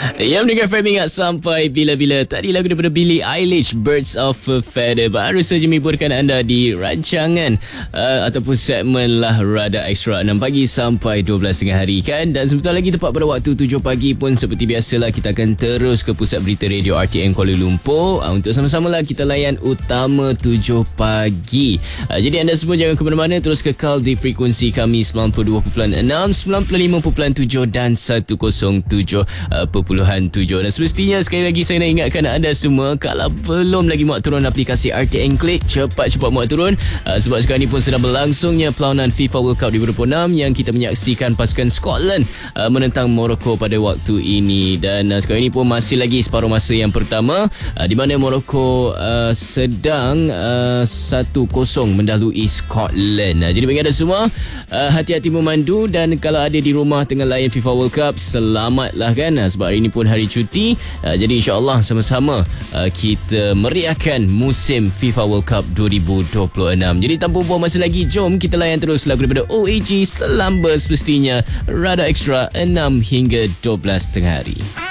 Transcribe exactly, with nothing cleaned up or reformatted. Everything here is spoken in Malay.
Yang mendengar Fahmi ingat sampai bila-bila. Tadi lagu daripada Billie Eilish, Birds of a Feather, baru saja menghiburkan anda di rancangan uh, ataupun segmen lah Rada Extra enam pagi sampai dua belas tengah hari kan. Dan sebentar lagi tepat pada waktu tujuh pagi pun seperti biasalah kita akan terus ke pusat berita radio R T M Kuala Lumpur uh, untuk sama-sama lah kita layan utama tujuh pagi. uh, Jadi anda semua jangan ke mana-mana, terus kekal di frekuensi kami sembilan puluh dua perpuluhan enam, sembilan puluh lima perpuluhan tujuh dan seratus tujuh perpuluhan tujuh. Dan semestinya sekali lagi saya nak ingatkan anda semua, kalau belum lagi muat turun aplikasi R T M Click, cepat-cepat muat turun uh, sebab sekarang ni pun sedang berlangsungnya perlawanan FIFA World Cup dua ribu dua puluh enam yang kita menyaksikan pasukan Scotland uh, menentang Morocco pada waktu ini. Dan uh, sekarang ini pun masih lagi separuh masa yang pertama uh, di mana Morocco uh, sedang uh, satu kosong mendahului Scotland. uh, Jadi bagi anda semua, uh, hati-hati memandu, dan kalau ada di rumah tengah layan FIFA World Cup, selamatlah kan, uh, sebab hari ini pun hari cuti. uh, Jadi insyaAllah sama-sama uh, kita meriahkan musim FIFA World Cup dua ribu dua puluh enam. Jadi tanpa buang masa lagi, jom kita layan terus lagu daripada O A G, Selamba semestinya Rada Extra enam hingga dua belas tengah hari.